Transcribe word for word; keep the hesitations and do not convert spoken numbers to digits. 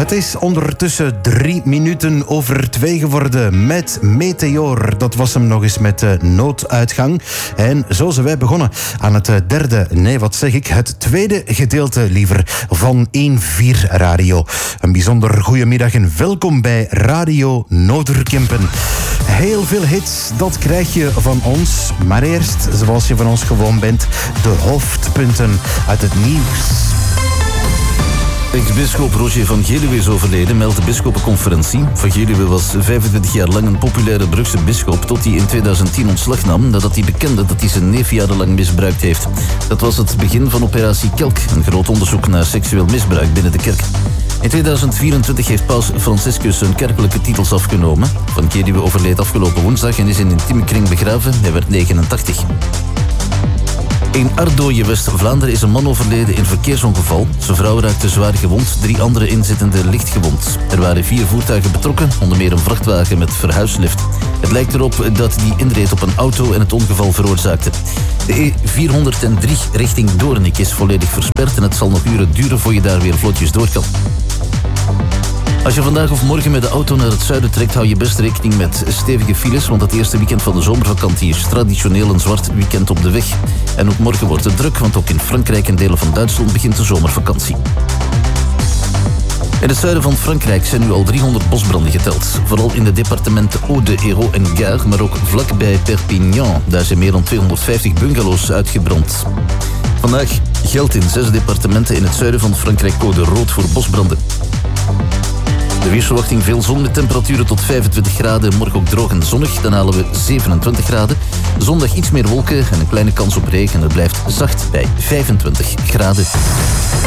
Het is ondertussen drie minuten over twee geworden met Meteor. Dat was hem nog eens met de nooduitgang. En zo zijn wij begonnen aan het derde, nee wat zeg ik, het tweede gedeelte liever van één vier Radio. Een bijzonder goedemiddag en welkom bij Radio Noorderkempen. Heel veel hits, dat krijg je van ons. Maar eerst, zoals je van ons gewoon bent, de hoofdpunten uit het nieuws. Ex-bisschop Roger van Geluwe is overleden, meldt de bisschoppenconferentie. Van Geluwe was vijfentwintig jaar lang een populaire Brugse bisschop, tot hij in tweeduizend tien ontslag nam nadat hij bekende dat hij zijn neef jarenlang misbruikt heeft. Dat was het begin van operatie Kelk, een groot onderzoek naar seksueel misbruik binnen de kerk. In tweeduizend vierentwintig heeft paus Franciscus zijn kerkelijke titels afgenomen. Van Geluwe overleed afgelopen woensdag en is in intieme kring begraven. Hij werd negenentachtig. In Ardooien, West-Vlaanderen, is een man overleden in een verkeersongeval. Zijn vrouw raakte zwaar gewond, drie andere inzittenden licht gewond. Er waren vier voertuigen betrokken, onder meer een vrachtwagen met verhuislift. Het lijkt erop dat die inreed op een auto en het ongeval veroorzaakte. De E vierhonderddrie richting Doornik is volledig versperd en het zal nog uren duren voor je daar weer vlotjes door kan. Als je vandaag of morgen met de auto naar het zuiden trekt, hou je best rekening met stevige files, want het eerste weekend van de zomervakantie is traditioneel een zwart weekend op de weg. En ook morgen wordt het druk, want ook in Frankrijk en delen van Duitsland begint de zomervakantie. In het zuiden van Frankrijk zijn nu al driehonderd bosbranden geteld. Vooral in de departementen Haut-de-Hérault en Gard, maar ook vlakbij Perpignan. Daar zijn meer dan tweehonderdvijftig bungalows uitgebrand. Vandaag geldt in zes departementen in het zuiden van Frankrijk code rood voor bosbranden. De weersverwachting: veel zon met temperaturen tot vijfentwintig graden. Morgen ook droog en zonnig, dan halen we zevenentwintig graden. Zondag iets meer wolken en een kleine kans op regen. Het blijft zacht bij vijfentwintig graden.